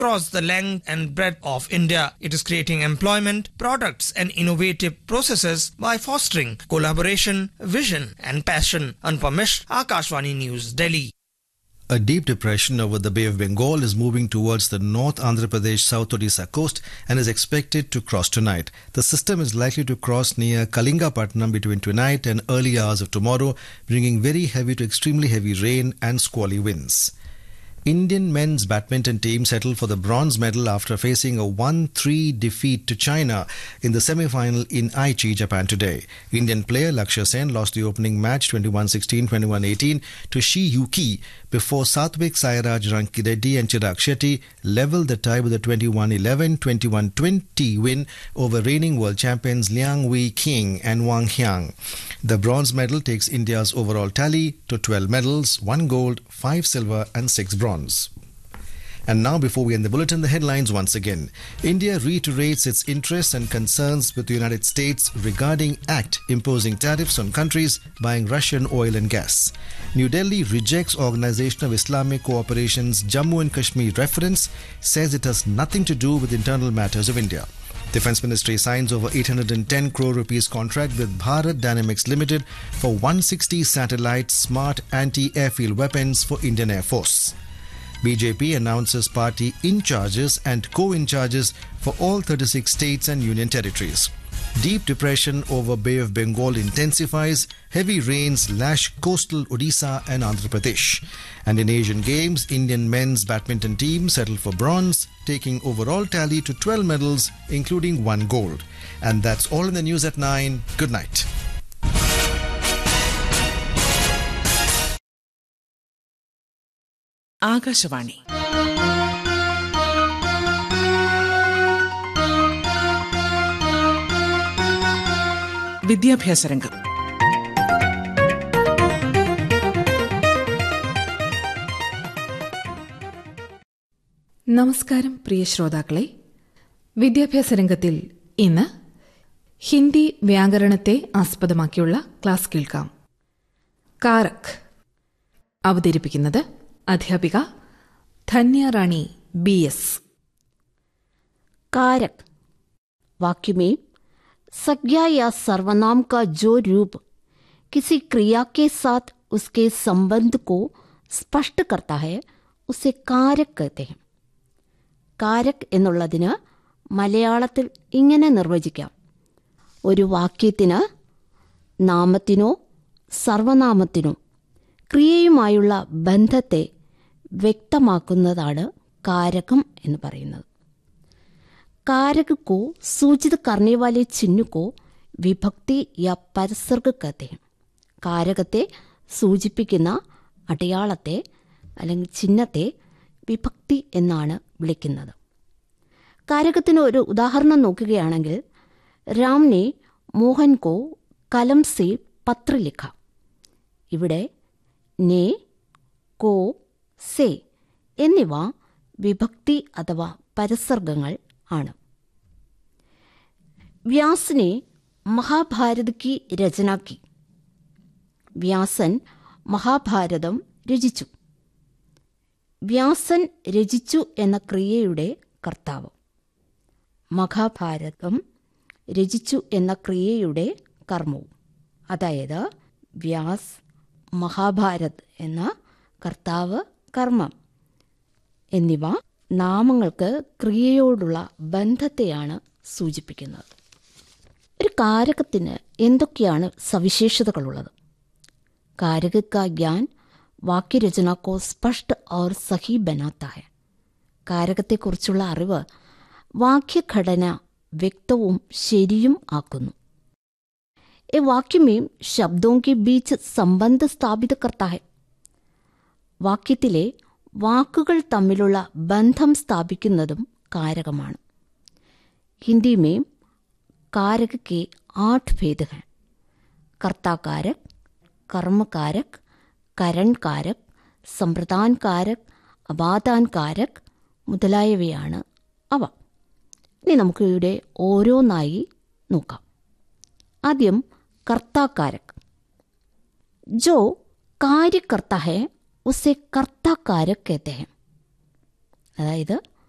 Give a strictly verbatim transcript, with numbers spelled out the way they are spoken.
across the length and breadth of India. It is creating employment, products and innovative processes by fostering collaboration, vision and passion. Anupam Mishra, Akashvani News, Delhi. A deep depression over the Bay of Bengal is moving towards the North Andhra Pradesh South Odisha coast and is expected to cross tonight. The system is likely to cross near Kalingapatnam between tonight and early hours of tomorrow, bringing very heavy to extremely heavy rain and squally winds. Indian men's badminton team settled for the bronze medal after facing a one three defeat to China in the semi-final in Aichi, Japan today. Indian player Lakshya Sen lost the opening match twenty-one sixteen, twenty-one eighteen to Shi Yuki before Satvik Sairaj Rankireddy and Chirag Shetty levelled the tie with a twenty-one eleven, twenty-one twenty win over reigning world champions Liang Wei King and Wang Hyang. The bronze medal takes India's overall tally to twelve medals, one gold, five silver and six bronze. And now, before we end the bulletin, the headlines once again. India reiterates its interests and concerns with the United States regarding Act imposing tariffs on countries buying Russian oil and gas. New Delhi rejects Organisation of Islamic Cooperation's Jammu and Kashmir reference, says it has nothing to do with internal matters of India. Defence Ministry signs over eight hundred ten crore rupees contract with Bharat Dynamics Limited for one hundred sixty satellite smart anti-airfield weapons for Indian Air Force. B J P announces party in-charges and co-in-charges for all thirty-six states and union territories. Deep depression over Bay of Bengal intensifies. Heavy rains lash coastal Odisha and Andhra Pradesh. And in Asian Games, Indian men's badminton team settled for bronze, taking overall tally to twelve medals, including one gold. And that's all in the news at nine. Good night. Akashvani വിദ്യാഭ്യാസ രംഗം. നമസ്കാരം പ്രിയ ശ്രോതാക്കളെ. വിദ്യാഭ്യാസ രംഗത്തിൽ ഇന്ന് Hindi വ്യാകരണത്തെ ആസ്പദമാക്കിയുള്ള class കേൾക്കാം. കാരക് അവതരിപ്പിക്കുന്നത് अध्यापिका धन्या रानी बी एस. कारक वाक्य में संज्ञा या सर्वनाम का जो रूप किसी क्रिया के साथ उसके संबंध को स्पष्ट करता है उसे कारक कहते हैं. കാരക് എന്നുള്ളതിന് മലയാളത്തിൽ ഇങ്ങനെ നിർവചിക്കാം: ഒരു വാക്യത്തിന് നാമത്തിനോ സർവനാമത്തിനോ ക്രിയയുമായുള്ള ബന്ധത്തെ വ്യക്തമാക്കുന്നതാണ് കാരകം എന്ന് പറയുന്നത്. कारक को सूचित करने वाले चिन्ह को विभक्ति या परसर्ग कहते हैं. കാരകത്തെ സൂചിപ്പിക്കുന്ന അടയാളത്തെ അല്ലെങ്കിൽ ചിഹ്നത്തെ വിഭക്തി എന്നാണ് വിളിക്കുന്നത്. കാരകത്തിന് ഒരു ഉദാഹരണം നോക്കുകയാണെങ്കിൽ, രാം ने മോഹൻ को കലം से പത്ര लिखा. ഇവിടെ ने, को, से എന്നിവ വിഭക്തി അഥവാ പരസർഗങ്ങൾ ആണ്. व्यास ने महाभारत की रचना की. വ്യാസൻ മഹാഭാരതം രചിച്ചു. വ്യാസൻ രചിച്ചു എന്ന ക്രിയയുടെ കർത്താവ്. മഹാഭാരതം രചിച്ചു എന്ന ക്രിയയുടെ കർമ്മവും. അതായത് വ്യാസ്, മഹാഭാരത് എന്ന കർത്താവ്, കർമ്മം എന്നിവ നാമങ്ങൾക്ക് ക്രിയയോടുള്ള ബന്ധത്തെയാണ് സൂചിപ്പിക്കുന്നത്. ഒരു കാരകത്തിന് എന്തൊക്കെയാണ് സവിശേഷതകളുള്ളത്? कारक का ज्ञान वाक्य रचना को स्पष्ट और सही बनाता है. കാരകത്തെക്കുറിച്ചുള്ള അറിവ് വാക്യഘടന വ്യക്തവും ശരിയും ആക്കുന്നു. ए वाक्य में शब्दों के बीच संबंध स्थापित करता है. വാക്യത്തിലെ വാക്കുകൾ തമ്മിലുള്ള ബന്ധം സ്ഥാപിക്കുന്നതും കാരകമാണ്. हिंदी में कारक के आठ भेद हैं: कर्ता कारक, कर्म कारक, करण कारक, സമ്പ്രദാൻ കാരക്, അപാദാൻ കാരക് മുതലായവയാണ് അവ. ഇനി നമുക്ക് ഇവിടെ ഓരോന്നായി നോക്കാം. ആദ്യം कर्ता कारक. जो कार्य करता है उसे कर्ता कारक कहते हैं. അതായത്